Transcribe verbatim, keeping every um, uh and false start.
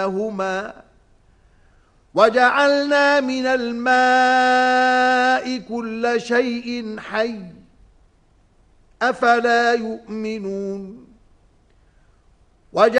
هما وجعلنا من الماء كل شيء حي أفلا يؤمنون